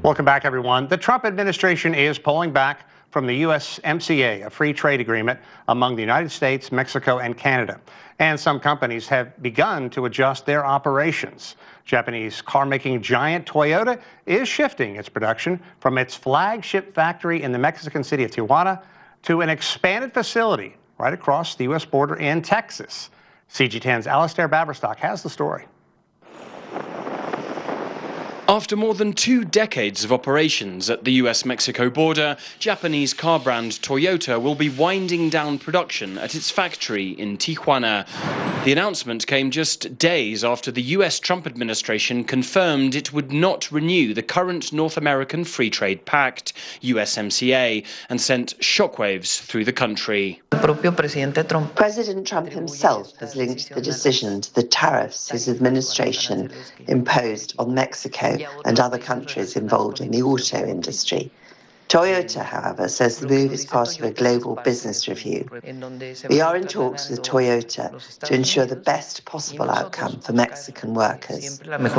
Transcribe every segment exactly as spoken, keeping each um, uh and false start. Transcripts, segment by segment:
Welcome back, everyone. The Trump administration is pulling back from the U S M C A, a free trade agreement among the United States, Mexico, and Canada. And some companies have begun to adjust their operations. Japanese car-making giant Toyota is shifting its production from its flagship factory in the Mexican city of Tijuana to an expanded facility right across the U S border in Texas. C G ten's Alistair Baverstock has the story. After more than two decades of operations at the U S Mexico border, Japanese car brand Toyota will be winding down production at its factory in Tijuana. The announcement came just days after the U S Trump administration confirmed it would not renew the current North American Free Trade Pact, U S M C A, and sent shockwaves through the country. President Trump himself has linked the decision to the tariffs his administration imposed on Mexico and other countries involved in the auto industry. Toyota, however, says the move is part of a global business review. We are in talks with Toyota to ensure the best possible outcome for Mexican workers.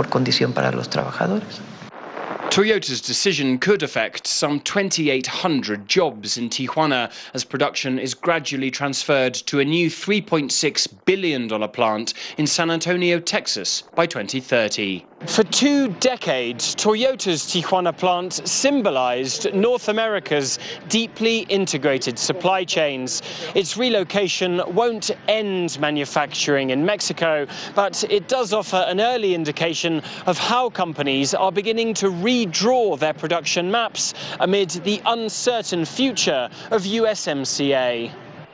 Toyota's decision could affect some twenty-eight hundred jobs in Tijuana as production is gradually transferred to a new three point six billion dollars plant in San Antonio, Texas by twenty thirty. For two decades, Toyota's Tijuana plant symbolized North America's deeply integrated supply chains. Its relocation won't end manufacturing in Mexico, but it does offer an early indication of how companies are beginning to redraw their production maps amid the uncertain future of U S M C A.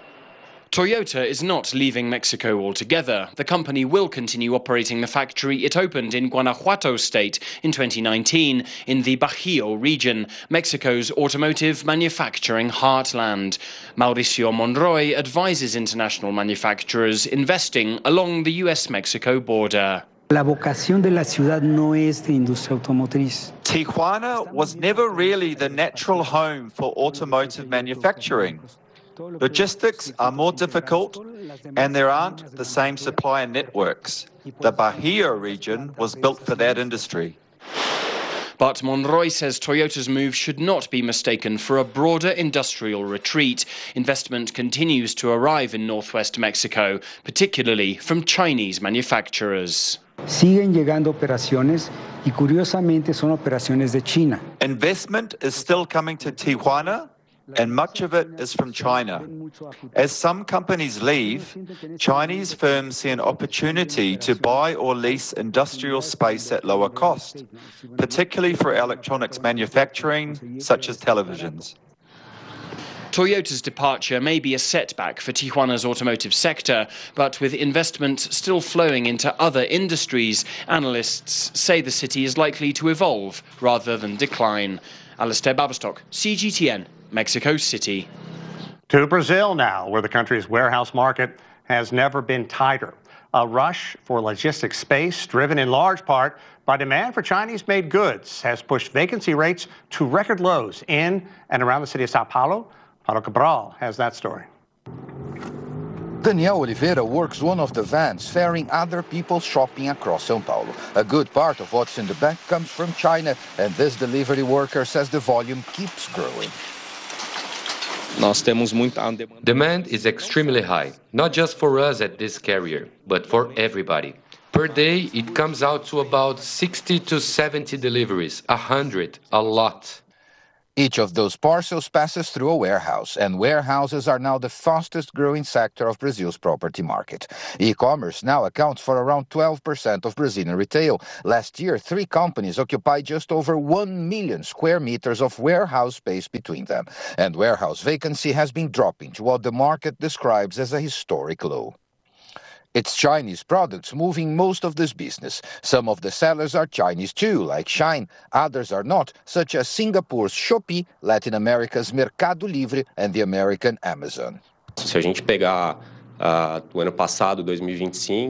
Toyota is not leaving Mexico altogether. The company will continue operating the factory it opened in Guanajuato state in twenty nineteen in the Bajío region, Mexico's automotive manufacturing heartland. Mauricio Monroy advises international manufacturers investing along the U S Mexico border. La vocación de la ciudad no es de industria automotriz. Tijuana was never really the natural home for automotive manufacturing. Logistics are more difficult, and there aren't the same supplier networks. The Bajío region was built for that industry. But Monroy says Toyota's move should not be mistaken for a broader industrial retreat. Investment continues to arrive in northwest Mexico, particularly from Chinese manufacturers. Siguen llegando operaciones y curiosamente son operaciones de China. Investment is still coming to Tijuana, and much of it is from China. As some companies leave, Chinese firms see an opportunity to buy or lease industrial space at lower cost, particularly for electronics manufacturing, such as televisions. Toyota's departure may be a setback for Tijuana's automotive sector, but with investment still flowing into other industries, analysts say the city is likely to evolve rather than decline. Alistair Baverstock, C G T N, Mexico City. To Brazil now, where the country's warehouse market has never been tighter. A rush for logistics space, driven in large part by demand for Chinese-made goods, has pushed vacancy rates to record lows in and around the city of Sao Paulo. Paulo Cabral has that story. Daniel Oliveira works one of the vans ferrying other people shopping across São Paulo. A good part of what's in the bag comes from China, and this delivery worker says the volume keeps growing. Demand is extremely high, not just for us at this carrier, but for everybody. Per day, it comes out to about sixty to seventy deliveries, a hundred, a lot. Each of those parcels passes through a warehouse, and warehouses are now the fastest growing sector of Brazil's property market. E-commerce now accounts for around twelve percent of Brazilian retail. Last year, three companies occupied just over one million square meters of warehouse space between them, and warehouse vacancy has been dropping to what the market describes as a historic low. It's Chinese products moving most of this business. Some of the sellers are Chinese too, like Shine. Others are not, such as Singapore's Shopee, Latin America's Mercado Livre, and the American Amazon. Se a gente pegar uh, o ano passado, dois mil e vinte e cinco,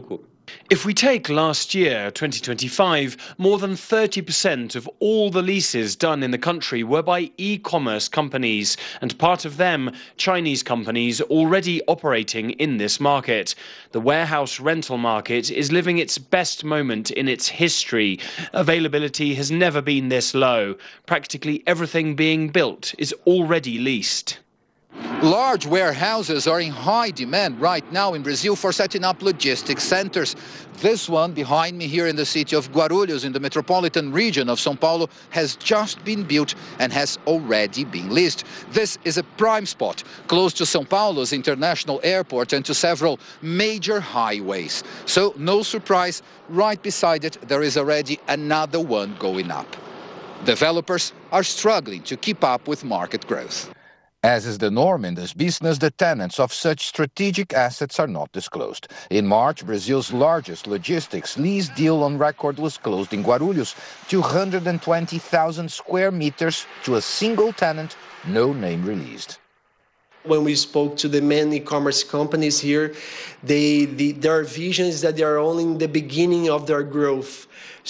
If we take last year, twenty twenty-five, more than thirty percent of all the leases done in the country were by e-commerce companies, and part of them, Chinese companies already operating in this market. The warehouse rental market is living its best moment in its history. Availability has never been this low. Practically everything being built is already leased. Large warehouses are in high demand right now in Brazil for setting up logistics centers. This one behind me here in the city of Guarulhos in the metropolitan region of São Paulo has just been built and has already been leased. This is a prime spot close to São Paulo's international airport and to several major highways. So no surprise, right beside it there is already another one going up. Developers are struggling to keep up with market growth. As is the norm in this business, the tenants of such strategic assets are not disclosed. In March, Brazil's largest logistics lease deal on record was closed in Guarulhos, two hundred twenty thousand square meters to a single tenant, no name released. When we spoke to the main e-commerce companies here, they, the, their vision is that they are only in the beginning of their growth.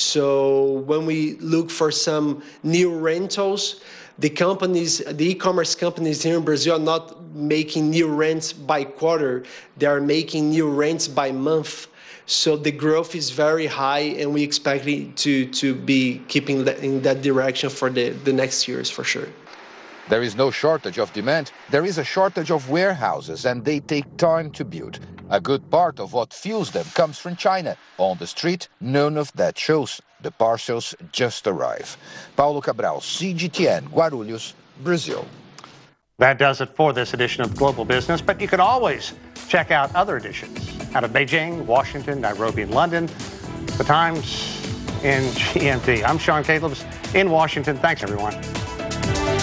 So when we look for some new rentals, the companies, the e-commerce companies here in Brazil are not making new rents by quarter. They are making new rents by month. So the growth is very high, and we expect it to, to be keeping in that direction for the, the next years for sure. There is no shortage of demand. There is a shortage of warehouses, and they take time to build. A good part of what fuels them comes from China. On the street, none of that shows. The parcels just arrive. Paulo Cabral, C G T N, Guarulhos, Brazil. That does it for this edition of Global Business, but you can always check out other editions out of Beijing, Washington, Nairobi, and London. The Times in G M T. I'm Sean Calebs in Washington. Thanks, everyone.